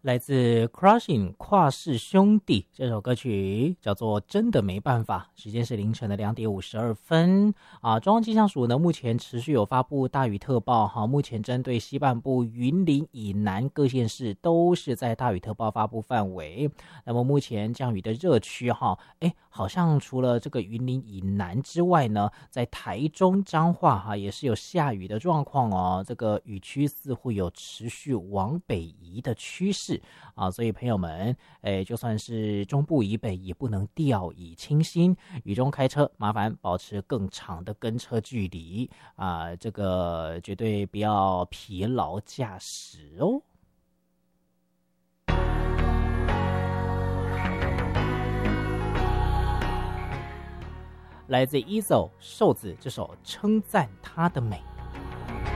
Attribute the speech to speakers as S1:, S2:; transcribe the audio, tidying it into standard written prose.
S1: 来自 Crushing 跨世兄弟这首歌曲叫做《真的没办法》，时间是凌晨的2:52啊。中央气象署呢目前持续有发布大雨特报哈，目前针对西半部云林以南各县市都是在大雨特报发布范围。那么目前降雨的热区哈，好像除了这个云林以南之外呢，在台中彰化哈也是有下雨的状况哦，这个雨区似乎有持续往北移的趋势。啊，所以朋友们，就算是中部以北也不能掉以轻心，雨中开车麻烦保持更长的跟车距离啊，这个绝对不要疲劳驾驶哦。来自 EZO 瘦子这首称赞她的美。